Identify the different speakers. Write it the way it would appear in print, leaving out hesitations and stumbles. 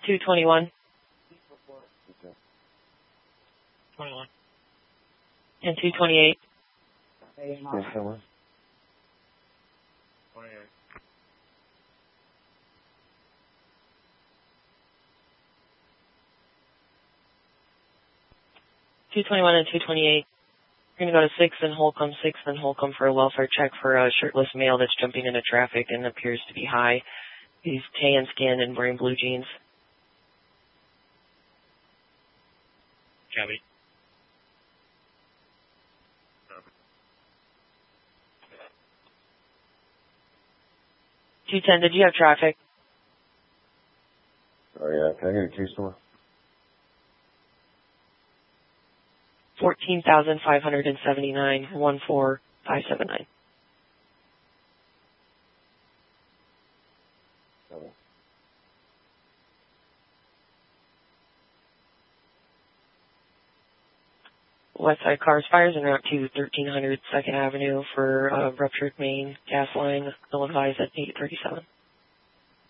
Speaker 1: 221.
Speaker 2: Okay.
Speaker 3: 21.
Speaker 1: And 228.
Speaker 2: Okay, someone.
Speaker 3: 28.
Speaker 1: 221 and 228. We're going to go to 6th and Holcomb, 6th and Holcomb for a welfare check for a shirtless male that's jumping into traffic and appears to be high. He's tan skin and wearing blue jeans.
Speaker 3: Copy.
Speaker 1: 210, did you have traffic?
Speaker 2: Oh, yeah. Can I get a case number?
Speaker 1: 14,579, 14579.
Speaker 2: Okay.
Speaker 1: West Side Cars fires en route to 1300 2nd Avenue for ruptured main gas line. Ill advised at 8:37.